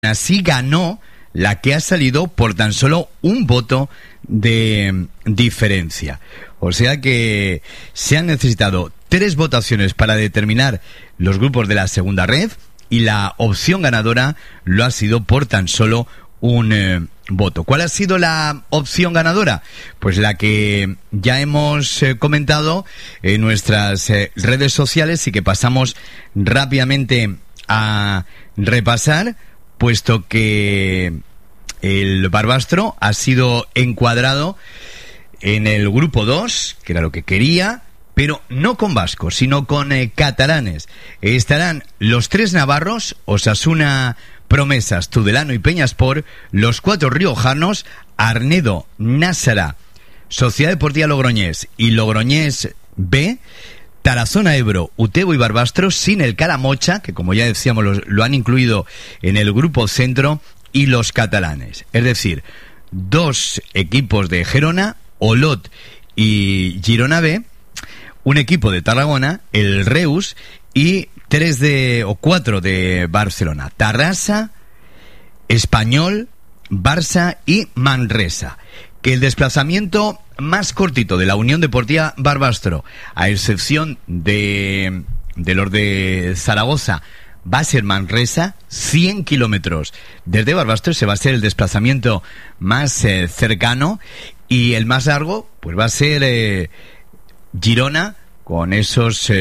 así ganó la que ha salido por tan solo un voto de diferencia. O sea que se han necesitado 3 votaciones para determinar los grupos de la segunda red y la opción ganadora lo ha sido por tan solo un voto. ¿Cuál ha sido la opción ganadora? Pues la que ya hemos comentado en nuestras redes sociales y que pasamos rápidamente a repasar, puesto que el Barbastro ha sido encuadrado en el grupo 2, que era lo que quería, pero no con vascos, sino con catalanes. Estarán los 3 navarros, Osasuna, Promesas, Tudelano y Peñaspor, los 4 riojanos, Arnedo, Násara, Sociedad Deportiva Logroñés y Logroñés B, Tarazona, Ebro, Utebo y Barbastro, sin el Calamocha, que como ya decíamos lo han incluido en el grupo centro, y los catalanes. Es decir, 2 equipos de Gerona, Olot y Girona B, un equipo de Tarragona, el Reus, y 4 de Barcelona, Tarrasa, Español, Barça y Manresa. Que el desplazamiento más cortito de la Unión Deportiva Barbastro, a excepción de los de Zaragoza, va a ser Manresa, 100 kilómetros desde Barbastro. Se va a ser el desplazamiento más cercano, y el más largo pues va a ser Girona, con esos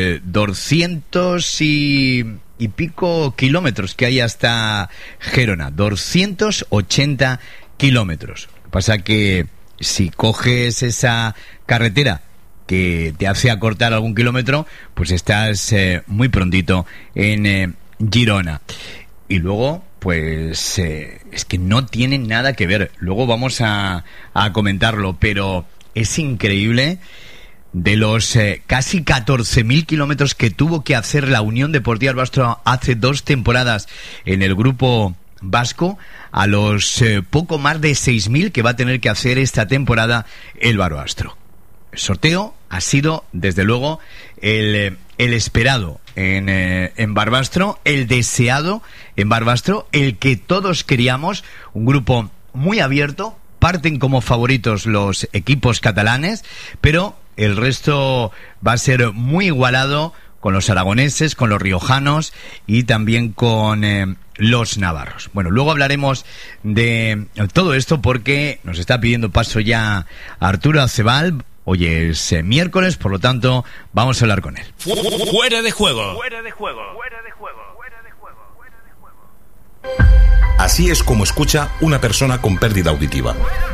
200 y pico kilómetros que hay hasta Gerona, 280 kilómetros. Lo que pasa que si coges esa carretera que te hace acortar algún kilómetro, pues estás muy prontito en Girona. Y luego, pues es que no tienen nada que ver. Luego vamos a comentarlo, pero es increíble. De los casi 14.000 kilómetros que tuvo que hacer la Unión Deportiva Barbastro hace 2 temporadas en el grupo vasco, a los poco más de 6.000 que va a tener que hacer esta temporada el Barbastro. El sorteo ha sido, desde luego, el esperado en Barbastro, el deseado en Barbastro, el que todos queríamos, un grupo muy abierto. Parten como favoritos los equipos catalanes, pero el resto va a ser muy igualado, con los aragoneses, con los riojanos y también con los navarros. Bueno, luego hablaremos de todo esto porque nos está pidiendo paso ya Arturo Acebal. Hoy es miércoles, por lo tanto, vamos a hablar con él. Fuera de juego. Fuera de juego. Fuera de juego. Fuera de juego. Fuera de juego. Así es como escucha una persona con pérdida auditiva.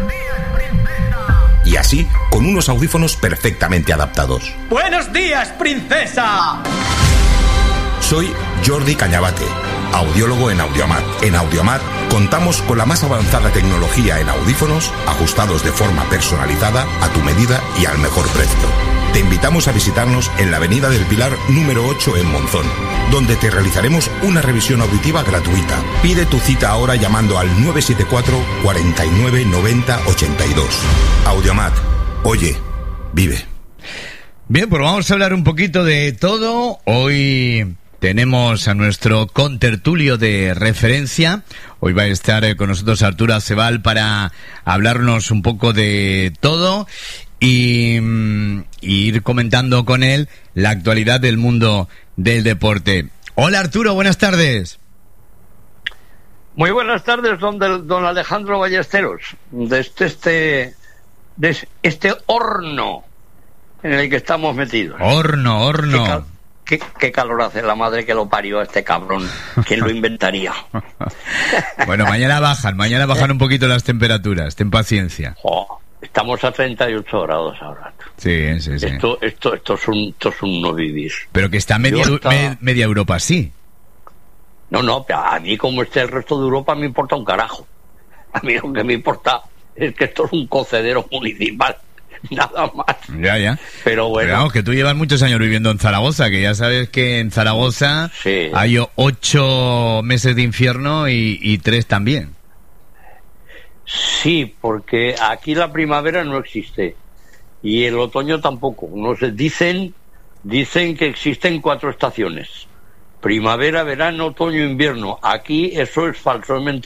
Y así, con unos audífonos perfectamente adaptados. ¡Buenos días, princesa! Soy Jordi Cañabate, audiólogo en Audiomat. En Audiomat contamos con la más avanzada tecnología en audífonos, ajustados de forma personalizada, a tu medida y al mejor precio. Te invitamos a visitarnos en la Avenida del Pilar número 8 en Monzón, donde te realizaremos una revisión auditiva gratuita. Pide tu cita ahora llamando al 974 49 90 82. Audiomat. Oye, vive. Bien, pues vamos a hablar un poquito de todo. Hoy tenemos a nuestro contertulio de referencia. Hoy va a estar con nosotros Arturo Acebal para hablarnos un poco de todo y ir comentando con él la actualidad del mundo del deporte. Hola Arturo, buenas tardes. Muy buenas tardes, don Alejandro Ballesteros, de este horno en el que estamos metidos. Horno. ¿Qué calor hace la madre que lo parió a este cabrón? ¿Quién lo inventaría? Bueno, mañana bajan un poquito las temperaturas, ten paciencia. Estamos a 38 grados ahora. Sí. Esto es un no vivir. Pero que está media Europa, sí. No, a mí como esté el resto de Europa me importa un carajo. A mí lo que me importa es que esto es un cocedero municipal. Nada más. Ya. Pero bueno. Pero vamos, que tú llevas muchos años viviendo en Zaragoza, que ya sabes que en Zaragoza sí, hay 8 meses de infierno y 3 también. Sí, porque aquí la primavera no existe y el otoño tampoco. No sé, dicen que existen 4 estaciones: primavera, verano, otoño, invierno. Aquí eso es falso, es mentira.